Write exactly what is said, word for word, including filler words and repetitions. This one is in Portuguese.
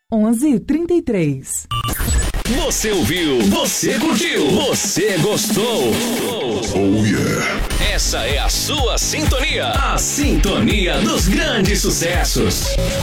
onze, trinta e três. Você ouviu, você curtiu, você gostou. Oh yeah. Essa é a sua sintonia, a sintonia dos grandes sucessos.